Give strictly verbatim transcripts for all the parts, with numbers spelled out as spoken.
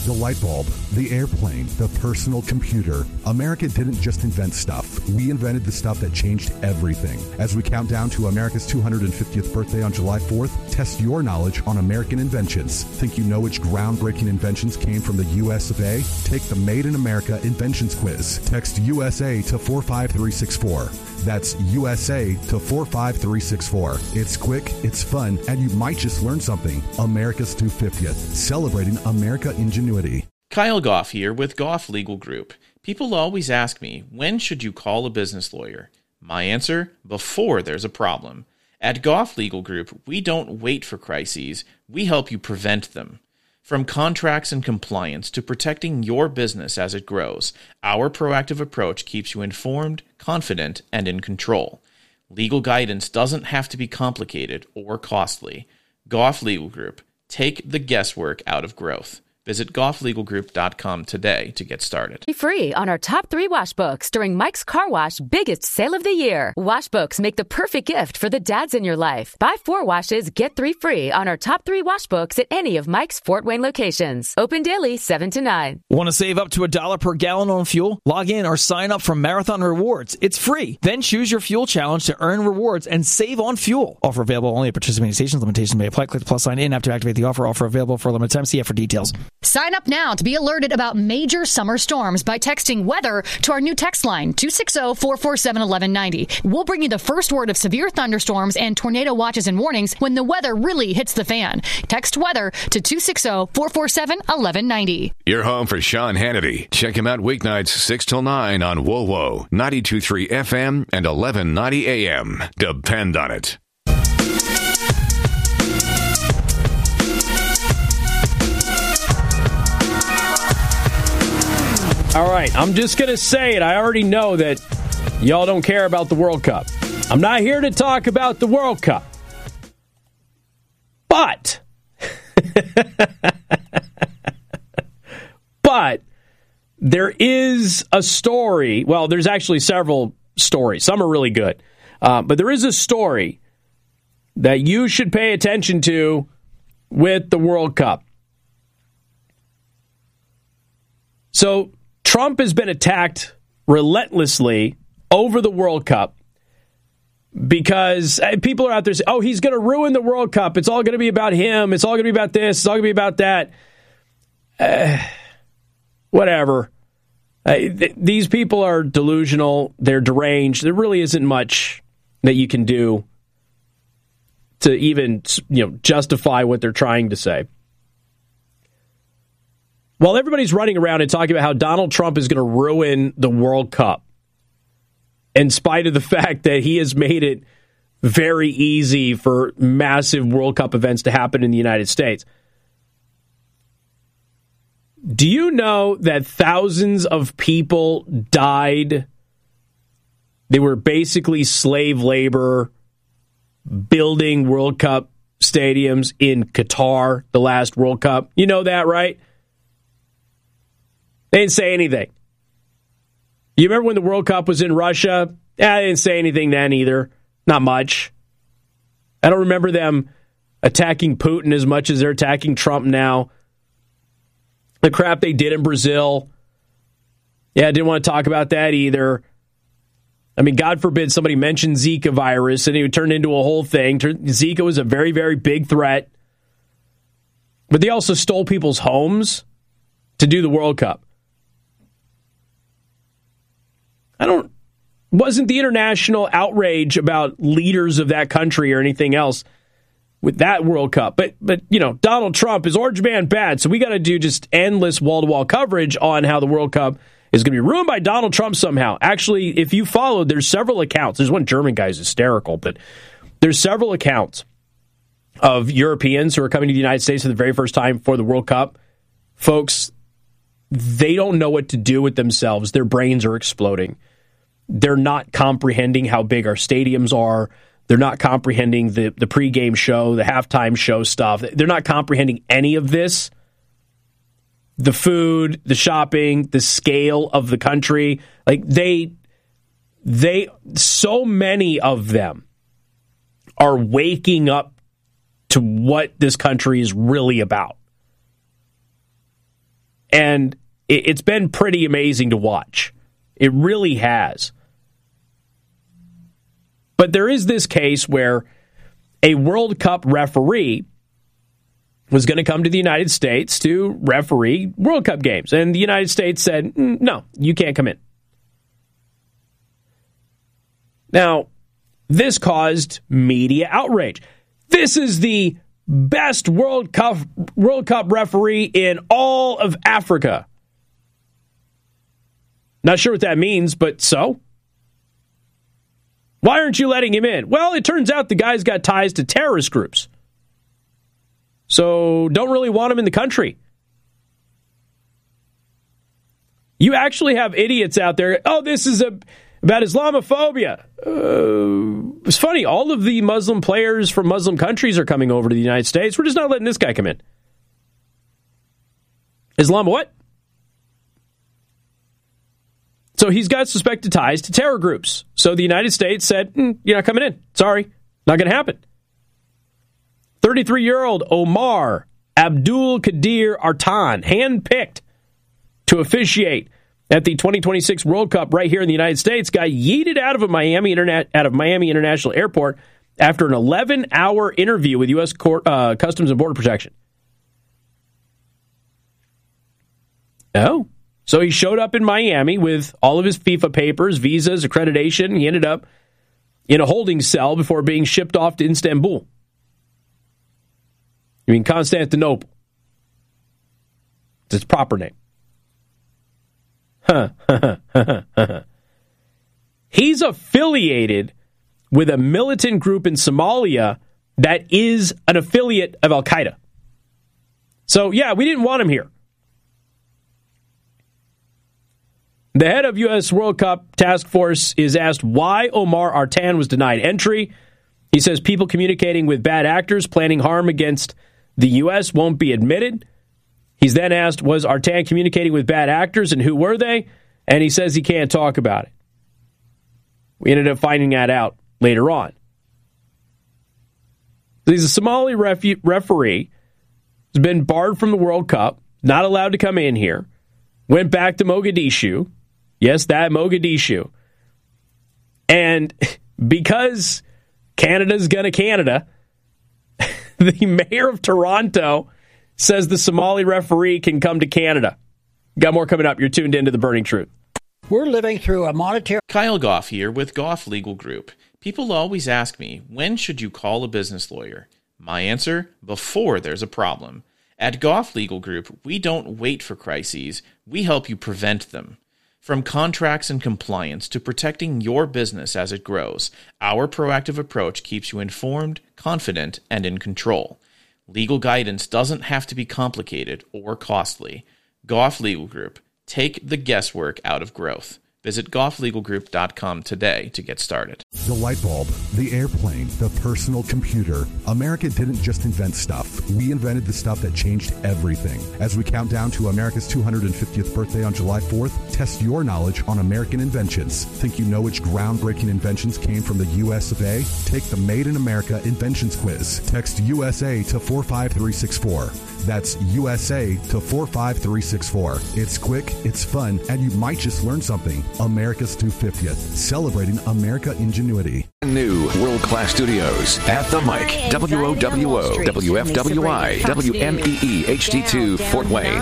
The light bulb, the airplane, the personal computer. America didn't just invent stuff. We invented the stuff that changed everything. As we count down to America's two hundred fiftieth birthday on July fourth, test your knowledge on American inventions. Think you know which groundbreaking inventions came from the U S of A? Take the Made in America Inventions Quiz. Text U S A to four five three six four. That's U S A to four five three six four. It's quick, it's fun, and you might just learn something. America's two hundred fiftieth, celebrating America ingenuity. Kyle Goff here with Goff Legal Group. People always ask me, when should you call a business lawyer? My answer, before there's a problem. At Goff Legal Group, we don't wait for crises, we help you prevent them. From contracts and compliance to protecting your business as it grows, our proactive approach keeps you informed, confident, and in control. Legal guidance doesn't have to be complicated or costly. Goff Legal Group. Take the guesswork out of growth. Visit goff legal group dot com today to get started. Be free on our top three wash books during Mike's Car Wash biggest sale of the year. Wash books make the perfect gift for the dads in your life. Buy four washes, get three free on our top three wash books at any of Mike's Fort Wayne locations. Open daily seven to nine. Want to save up to a dollar per gallon on fuel? Log in or sign up for Marathon Rewards. It's free. Then choose your fuel challenge to earn rewards and save on fuel. Offer available only at participating stations. Limitations may apply. Click the plus sign in after activate the offer. Offer available for a limited time. See F for details. Sign up now to be alerted about major summer storms by texting weather to our new text line, two six zero, four four seven, one one nine zero. We'll bring you the first word of severe thunderstorms and tornado watches and warnings when the weather really hits the fan. Text weather to two six zero, four four seven, one one nine zero. You're home for Sean Hannity. Check him out weeknights six till nine on W O W O, ninety-two point three F M and eleven ninety A M. Depend on it. All right, I'm just going to say it. I already know that y'all don't care about the World Cup. I'm not here to talk about the World Cup. But, but there is a story. Well, there's actually several stories. Some are really good. Uh, but there is a story that you should pay attention to with the World Cup. So, Trump has been attacked relentlessly over the World Cup because people are out there saying, oh, he's going to ruin the World Cup. It's all going to be about him. It's all going to be about this. It's all going to be about that. Uh, whatever. Uh, th- these people are delusional. They're deranged. There really isn't much that you can do to even, you know, justify what they're trying to say. While everybody's running around and talking about how Donald Trump is going to ruin the World Cup, in spite of the fact that he has made it very easy for massive World Cup events to happen in the United States, do you know that thousands of people died? They were basically slave labor building World Cup stadiums in Qatar, the last World Cup. You know that, right? They didn't say anything. You remember when the World Cup was in Russia? Yeah, they didn't say anything then either. Not much. I don't remember them attacking Putin as much as they're attacking Trump now. The crap they did in Brazil. Yeah, I didn't want to talk about that either. I mean, God forbid somebody mentioned Zika virus and it would turn into a whole thing. Zika was a very, very big threat. But they also stole people's homes to do the World Cup. I don't, wasn't the international outrage about leaders of that country or anything else with that World Cup. But, but you know, Donald Trump is Orange Man bad, so we got to do just endless wall-to-wall coverage on how the World Cup is going to be ruined by Donald Trump somehow. Actually, if you followed, there's several accounts. There's one German guy who's hysterical, but there's several accounts of Europeans who are coming to the United States for the very first time for the World Cup. Folks, they don't know what to do with themselves. Their brains are exploding. They're not comprehending how big our stadiums are. They're not comprehending the, the pregame show, the halftime show stuff. They're not comprehending any of this. The food, the shopping, the scale of the country. Like they, they, so many of them are waking up to what this country is really about. And it, it's been pretty amazing to watch. It really has. But there is this case where a World Cup referee was going to come to the United States to referee World Cup games. And the United States said, mm, no, you can't come in. Now, this caused media outrage. This is the best World Cup World Cup referee in all of Africa. Not sure what that means, but so? Why aren't you letting him in? Well, it turns out the guy's got ties to terrorist groups. So don't really want him in the country. You actually have idiots out there. Oh, this is a, about Islamophobia. Uh, it's funny. All of the Muslim players from Muslim countries are coming over to the United States. We're just not letting this guy come in. Islam what? So he's got suspected ties to terror groups. So the United States said, mm, you're not coming in. Sorry, not going to happen. thirty-three-year-old Omar Abdul Qadir Artan, handpicked to officiate at the twenty twenty-six World Cup right here in the United States, got yeeted out of a Miami Interna- out of Miami International Airport after an eleven-hour interview with U S Court, uh, Customs and Border Protection. Oh. So he showed up in Miami with all of his FIFA papers, visas, accreditation. He ended up in a holding cell before being shipped off to Istanbul. I mean, Constantinople. It's his proper name. Huh. He's affiliated with a militant group in Somalia that is an affiliate of Al-Qaeda. So, yeah, we didn't want him here. The head of U S World Cup Task Force is asked why Omar Artan was denied entry. He says people communicating with bad actors planning harm against the U S won't be admitted. He's then asked, was Artan communicating with bad actors and who were they? And he says he can't talk about it. We ended up finding that out later on. He's a Somali ref- referee. He's been barred from the World Cup, not allowed to come in here. Went back to Mogadishu. Yes, that Mogadishu. And because Canada's gonna Canada, the mayor of Toronto says the Somali referee can come to Canada. Got more coming up. You're tuned into The Burning Truth. We're living through a monetary... Kyle Goff here with Goff Legal Group. People always ask me, when should you call a business lawyer? My answer, before there's a problem. At Goff Legal Group, we don't wait for crises. We help you prevent them. From contracts and compliance to protecting your business as it grows, our proactive approach keeps you informed, confident, and in control. Legal guidance doesn't have to be complicated or costly. Goff Legal Group. Take the guesswork out of growth. Visit goff legal group dot com today to get started. The light bulb, the airplane, the personal computer. America didn't just invent stuff. We invented the stuff that changed everything. As we count down to America's two hundred fiftieth birthday on July fourth, test your knowledge on American inventions. Think you know which groundbreaking inventions came from the U S of A? Take the Made in America Inventions Quiz. Text U S A to four five three six four. That's U S A to four five three six four. It's quick, it's fun, and you might just learn something. America's two hundred fiftieth, celebrating America ingenuity. New world-class studios at the mic. W O W O, W F W I, W M E E, H D two, Fort Wayne.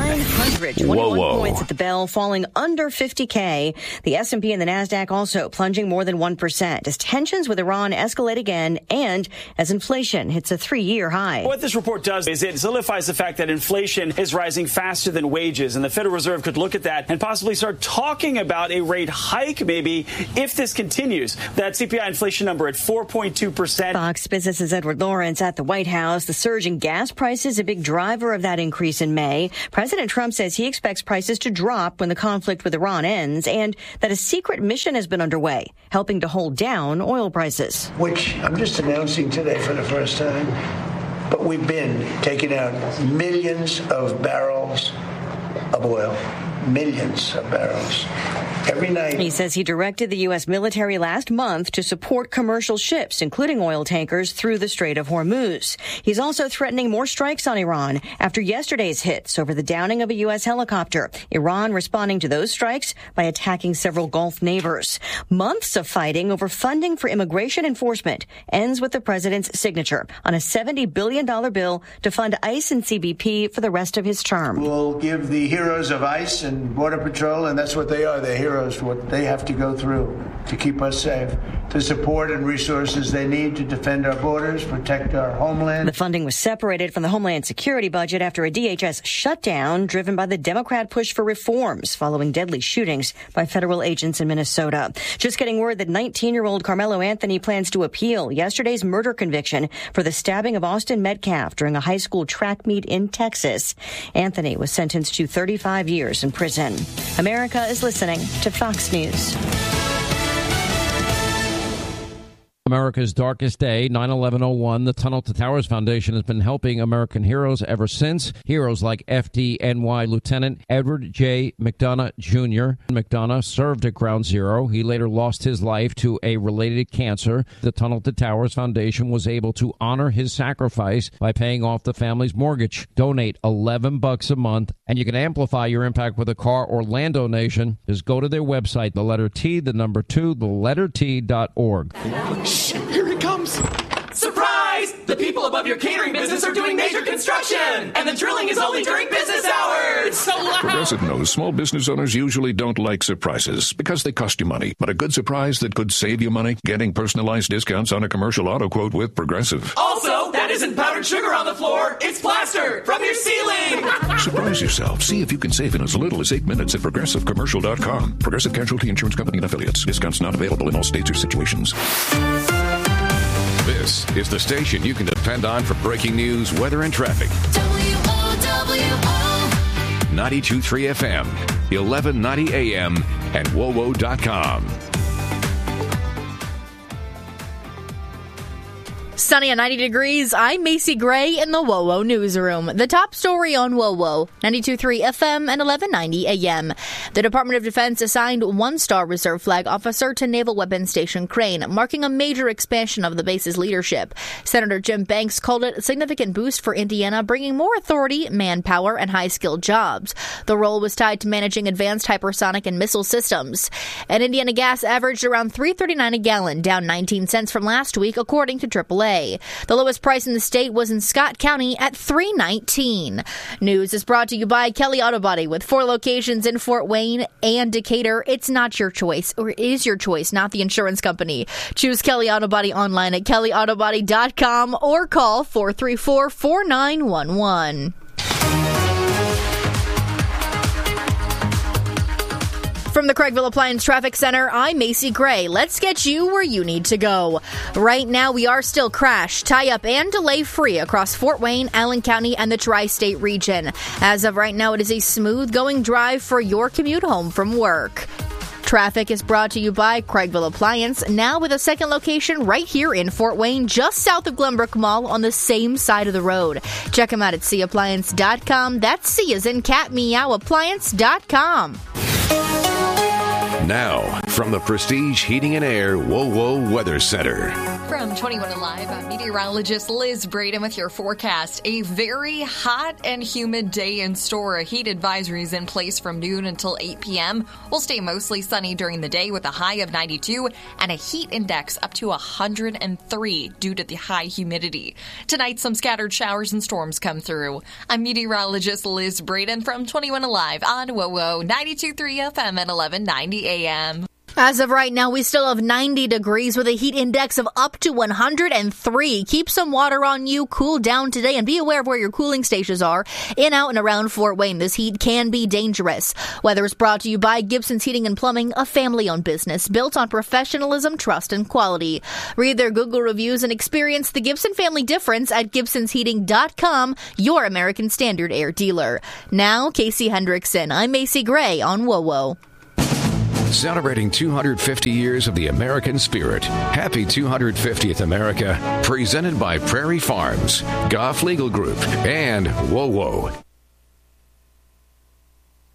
Whoa, whoa. Points at the bell, falling under fifty K. The S and P and the NASDAQ also plunging more than one percent as tensions with Iran escalate again and as inflation hits a three-year high. What this report does is it solidifies the fact that inflation is rising faster than wages, and the Federal Reserve could look at that and possibly start talking about a rate hike maybe if this continues. That C P I inflation number at four point two percent. Fox Business's Edward Lawrence at the White House. The surge in gas prices, a big driver of that increase in May. President Trump says he expects prices to drop when the conflict with Iran ends, and that a secret mission has been underway, helping to hold down oil prices. Which I'm just announcing today for the first time. But we've been taking out millions of barrels of oil, millions of barrels. Every night. He says he directed the U S military last month to support commercial ships, including oil tankers, through the Strait of Hormuz. He's also threatening more strikes on Iran after yesterday's hits over the downing of a U S helicopter. Iran responding to those strikes by attacking several Gulf neighbors. Months of fighting over funding for immigration enforcement ends with the president's signature on a seventy billion dollars bill to fund ICE and C B P for the rest of his term. We'll give the heroes of ICE and Border Patrol, and that's what they are, they're heroes for what they have to go through to keep us safe, the support and resources they need to defend our borders, protect our homeland. The funding was separated from the Homeland Security budget after a D H S shutdown driven by the Democrat push for reforms following deadly shootings by federal agents in Minnesota. Just getting word that nineteen-year-old Carmelo Anthony plans to appeal yesterday's murder conviction for the stabbing of Austin Metcalf during a high school track meet in Texas. Anthony was sentenced to thirty-five years in prison. America is listening to Fox News. America's darkest day, nine eleven oh one. The Tunnel to Towers Foundation has been helping American heroes ever since. Heroes like F D N Y Lieutenant Edward J. McDonough Junior McDonough served at Ground Zero. He later lost his life to a related cancer. The Tunnel to Towers Foundation was able to honor his sacrifice by paying off the family's mortgage. Donate eleven bucks a month, and you can amplify your impact with a car or land donation. Just go to their website, the letter T, the number two, the letter T dot org. Here it comes! Surprise! The people above your catering business are doing major construction! And the drilling is only during business hours! So loud! Progressive knows small business owners usually don't like surprises because they cost you money. But a good surprise that could save you money? Getting personalized discounts on a commercial auto quote with Progressive. Also, that isn't powdered sugar on the floor, it's plaster from your ceiling! Surprise yourself. See if you can save in as little as eight minutes at progressive commercial dot com. Progressive Casualty Insurance Company and Affiliates. Discounts not available in all states or situations. This is the station you can depend on for breaking news, weather, and traffic. W O W O ninety-two point three F M, eleven ninety A M, and W O W O dot com. Sunny at ninety degrees. I'm Macy Gray in the W O W O newsroom. The top story on W O W O, ninety-two point three F M and eleven ninety A M. The Department of Defense assigned one-star reserve flag officer to Naval Weapons Station Crane, marking a major expansion of the base's leadership. Senator Jim Banks called it a significant boost for Indiana, bringing more authority, manpower, and high-skilled jobs. The role was tied to managing advanced hypersonic and missile systems. And Indiana gas averaged around three dollars and thirty-nine cents a gallon, down nineteen cents from last week, according to triple A. The lowest price in the state was in Scott County at three dollars and nineteen cents. News is brought to you by Kelly Auto Body with four locations in Fort Wayne and Decatur. It's not your choice, or it is your choice, not the insurance company. Choose Kelly Auto Body online at kelly auto body dot com or call four three four, four nine one one. From the Craigville Appliance Traffic Center, I'm Macy Gray. Let's get you where you need to go. Right now, we are still crash, tie-up, and delay-free across Fort Wayne, Allen County, and the Tri-State region. As of right now, it is a smooth-going drive for your commute home from work. Traffic is brought to you by Craigville Appliance, now with a second location right here in Fort Wayne, just south of Glenbrook Mall on the same side of the road. Check them out at C appliance dot com. That's C as in cat, meow, appliance dot com. Now, from the Prestige Heating and Air W O W O Weather Center. From twenty-one Alive, I'm meteorologist Liz Braden with your forecast. A very hot and humid day in store. A heat advisory is in place from noon until eight p.m. We'll stay mostly sunny during the day with a high of ninety-two and a heat index up to one hundred three due to the high humidity. Tonight, some scattered showers and storms come through. I'm meteorologist Liz Braden from twenty-one Alive on W O W O ninety-two point three F M and eleven ninety A M. As of right now, we still have ninety degrees with a heat index of up to one hundred three. Keep some water on you, cool down today, and be aware of where your cooling stations are in, out, and around Fort Wayne. This heat can be dangerous. Weather is brought to you by Gibson's Heating and Plumbing, a family-owned business built on professionalism, trust, and quality. Read their Google reviews and experience the Gibson family difference at gibsons heating dot com, your American Standard Air dealer. Now, Casey Hendrickson. I'm Macy Gray on W O W O. Celebrating two hundred fifty years of the American spirit. Happy two hundred fiftieth America. Presented by Prairie Farms, Goff Legal Group, and W O W O.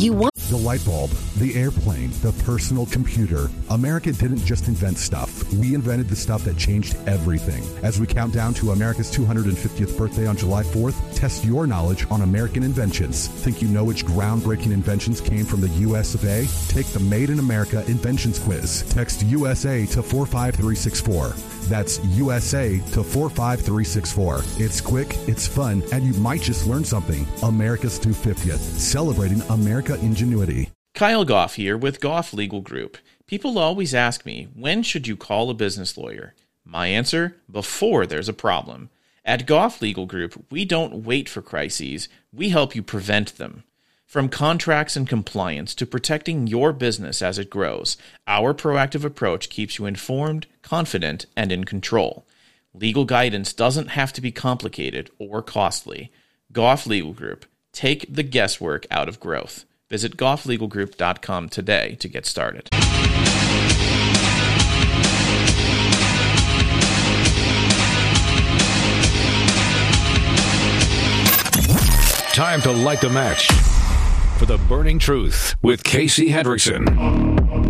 You want the light bulb, the airplane, the personal computer. America didn't just invent stuff. We invented the stuff that changed everything. As we count down to America's two hundred fiftieth birthday on July fourth, test your knowledge on American inventions. Think you know which groundbreaking inventions came from the U S of A? Take the Made in America Inventions Quiz. Text U S A to four five three six four. That's U S A to four five three six four. It's quick, it's fun, and you might just learn something. America's two hundred fiftieth, celebrating America ingenuity. Kyle Goff here with Goff Legal Group. People always ask me, when should you call a business lawyer? My answer, before there's a problem. At Goff Legal Group, we don't wait for crises, we help you prevent them. From contracts and compliance to protecting your business as it grows, our proactive approach keeps you informed, confident, and in control. Legal guidance doesn't have to be complicated or costly. Goff Legal Group. Take the guesswork out of growth. Visit goff legal group dot com today to get started. Time to light the match for the burning truth with Casey Hendrickson.